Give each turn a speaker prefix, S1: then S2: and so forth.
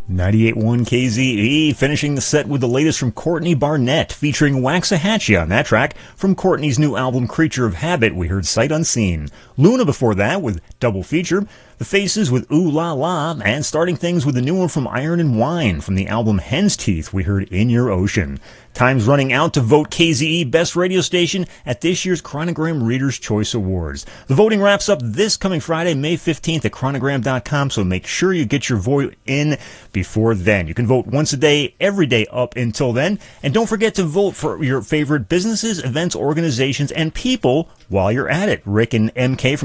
S1: 98.1 KZE, finishing the set with the latest from Courtney Barnett, featuring Waxahachie on that track. From Courtney's new album Creature of Habit, we heard Sight Unseen. Luna before that with double feature, The Faces with Ooh La La, and starting things with a new one from Iron and Wine. From the album Hen's Teeth, we heard In Your Ocean. Time's running out to vote KZE Best Radio Station at this year's Chronogram Reader's Choice Awards. The voting wraps up this coming Friday, May 15th at chronogram.com, so make sure you get your vote in before then. You can vote once a day, every day up until then. And don't forget to vote for your favorite businesses, events, organizations, and people while you're at it. Rick and MK from